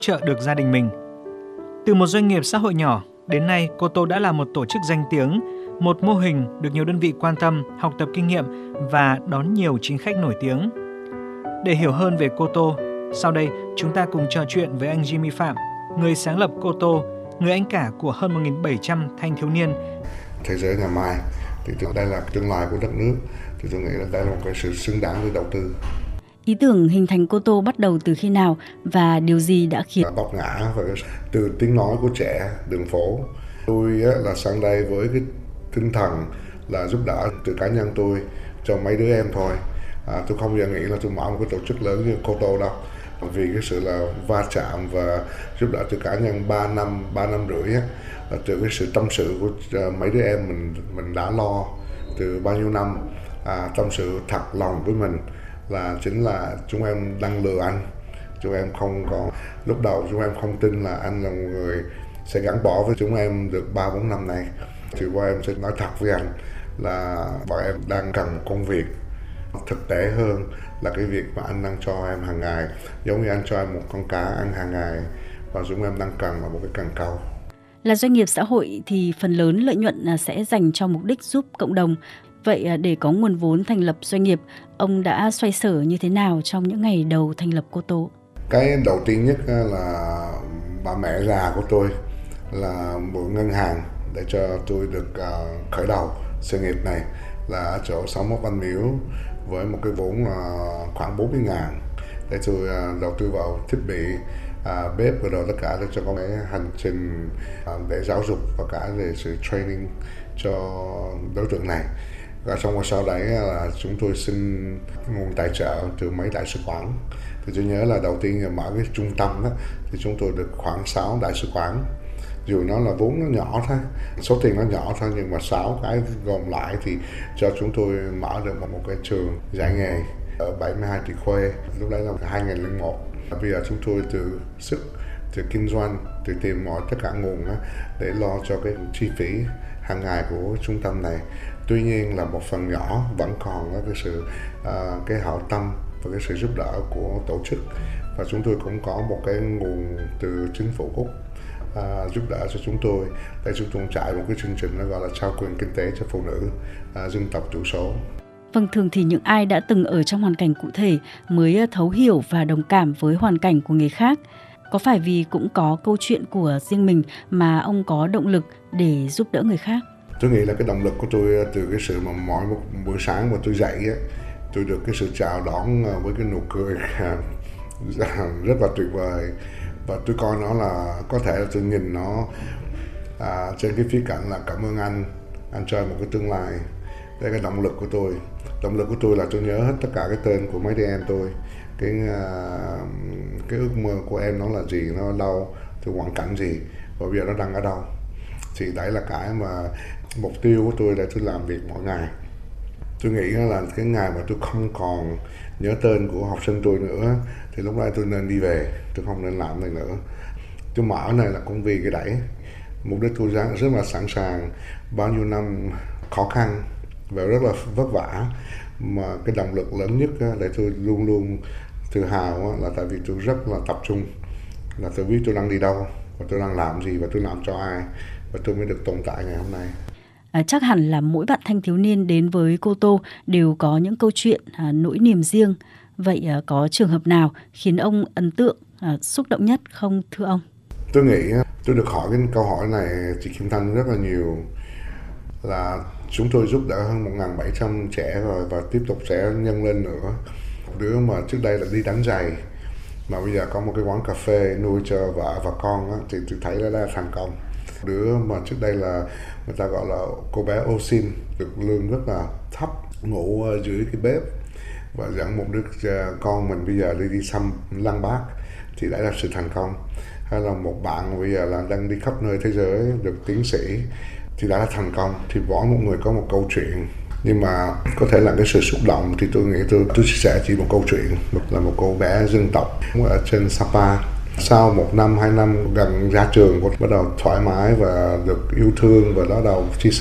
trợ được gia đình mình. Từ một doanh nghiệp xã hội nhỏ, đến nay Cô Tô đã là một tổ chức danh tiếng, một mô hình được nhiều đơn vị quan tâm, học tập kinh nghiệm và đón nhiều chính khách nổi tiếng. Để hiểu hơn về Cô Tô, sau đây chúng ta cùng trò chuyện với anh Jimmy Phạm, người sáng lập Cô Tô, người anh cả của hơn 1.700 thanh thiếu niên. Thế giới ngày mai, thì đây là tương lai của đất nước, thì tôi nghĩ là đây là một cái sự xứng đáng với đầu tư. Ý tưởng hình thành Cô Tô bắt đầu từ khi nào và điều gì đã khiến Vấp ngã từ tiếng nói của trẻ đường phố. Tôi là sang đây với cái tinh thần là giúp đỡ từ cá nhân tôi cho mấy đứa em thôi. Tôi không bao giờ nghĩ là tôi mở một cái tổ chức lớn như Cô Tô đâu. Vì cái sự là va chạm và giúp đỡ từ cá nhân 3 năm rưỡi là từ cái sự tâm sự của mấy đứa em mình đã lo từ bao nhiêu năm, tâm sự thật lòng với mình là chính là chúng em đang lừa anh. Chúng em không còn, lúc đầu chúng em không tin là anh là một người sẽ gắn bó với chúng em được 3-4 năm nay. Thì qua em sẽ nói thật với anh là bọn em đang cần công việc thực tế hơn là cái việc mà anh đang cho em hàng ngày. Giống như anh cho em một con cá ăn hàng ngày, và chúng em đang cần là một cái cần câu. Là doanh nghiệp xã hội thì phần lớn lợi nhuận sẽ dành cho mục đích giúp cộng đồng. Vậy để có nguồn vốn thành lập doanh nghiệp, ông đã xoay sở như thế nào trong những ngày đầu thành lập Cô Tô? Cái đầu tiên nhất là bà mẹ già của tôi là mượn ngân hàng để cho tôi được khởi đầu sự nghiệp này, là ở chỗ 61 Văn Miếu với một cái vốn khoảng 40.000 để tôi đầu tư vào thiết bị, bếp và đồ tất cả để cho có cái hành trình để giáo dục và cả về sự training cho đối tượng này. Và xong rồi sau đấy là chúng tôi xin nguồn tài trợ từ mấy đại sứ quán. Thì tôi nhớ là đầu tiên là mở cái trung tâm đó, thì chúng tôi được khoảng 6 đại sứ quán. Dù nó là vốn nó nhỏ thôi, số tiền nó nhỏ thôi, nhưng mà 6 cái gồm lại thì cho chúng tôi mở được một cái trường dạy nghề ở 72 Thị Khuê. Lúc đấy là 2001. Bây giờ chúng tôi từ sức, từ kinh doanh, từ tìm mọi tất cả nguồn để lo cho cái chi phí hàng ngày của trung tâm này. Tuy nhiên là một phần nhỏ vẫn còn cái sự cái hảo tâm và cái sự giúp đỡ của tổ chức, và chúng tôi cũng có một cái nguồn từ chính phủ Úc giúp đỡ cho chúng tôi để chúng tôi chạy một cái chương trình nó gọi là trao quyền kinh tế cho phụ nữ dân tộc thiểu số. Vâng, thường thì những ai đã từng ở trong hoàn cảnh cụ thể mới thấu hiểu và đồng cảm với hoàn cảnh của người khác. Có phải vì cũng có câu chuyện của riêng mình mà ông có động lực để giúp đỡ người khác? Tôi nghĩ là cái động lực của tôi từ cái sự mà mỗi một buổi sáng mà tôi dậy tôi được cái sự chào đón với cái nụ cười rất là tuyệt vời, và tôi coi nó là có thể là tôi nhìn nó trên cái khía cạnh là cảm ơn anh cho em một cái tương lai. Đây là cái động lực của tôi. Động lực của tôi là tôi nhớ hết tất cả cái tên của mấy đứa em tôi, cái ước mơ của em nó là gì, nó ở đâu, từ hoàn cảnh gì, và bây giờ nó đang ở đâu. Thì đấy là cái mà mục tiêu của tôi để tôi làm việc mỗi ngày. Tôi nghĩ là cái ngày mà tôi không còn nhớ tên của học sinh tôi nữa thì lúc đấy tôi nên đi về, tôi không nên làm này nữa. Tôi mở này là cũng vì cái đấy. Mục đích tôi rất là sẵn sàng, bao nhiêu năm khó khăn và rất là vất vả, mà cái động lực lớn nhất để tôi luôn luôn tự hào là tại vì tôi rất là tập trung, là tôi biết tôi đang đi đâu và tôi đang làm gì và tôi làm cho ai, và tôi mới được tồn tại ngày hôm nay. Chắc hẳn là mỗi bạn thanh thiếu niên đến với Cô Tô đều có những câu chuyện, nỗi niềm riêng. Vậy có trường hợp nào khiến ông ấn tượng, xúc động nhất không thưa ông? Tôi nghĩ tôi được hỏi cái câu hỏi này chị Kim Thanh rất là nhiều, là chúng tôi giúp đỡ hơn 1.700 trẻ rồi và tiếp tục sẽ nhân lên nữa. Đứa mà trước đây là đi đánh giày mà bây giờ có một cái quán cà phê nuôi cho vợ và con thì tôi thấy đó là thành công. Đứa mà trước đây là người ta gọi là cô bé ô xin, được lương rất là thấp, ngủ dưới cái bếp và dẫn một đứa con mình bây giờ đi xăm Lăng Bác, thì đã là sự thành công. Hay là một bạn bây giờ là đang đi khắp nơi thế giới được tiến sĩ, thì đã là thành công. Thì mỗi một người có một câu chuyện, nhưng mà có thể là cái sự xúc động thì tôi nghĩ tôi chia sẻ chỉ một câu chuyện, là một cô bé dân tộc ở trên Sapa. Sau 1 năm 2 năm gần ra trường, bắt đầu thoải mái và được yêu thương và bắt đầu chia sẻ